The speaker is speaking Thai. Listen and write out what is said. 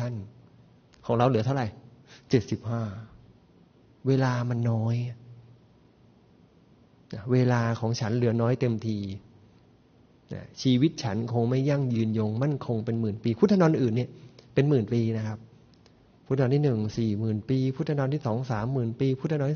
ท่านของเราเหลือเท่าไหร่75เวลามันน้อยเวลาของฉันเหลือน้อยเต็มทีชีวิตฉันคงไม่ยั่งยืนยงมั่นคงเป็นหมื่นปีพุทธนอนอื่นเนี่ยเป็นหมื่นปีนะครับพุทธนอนที่1 40,000 ปีพุทธนอนที่2 30,000 ปีพุทธนอนที่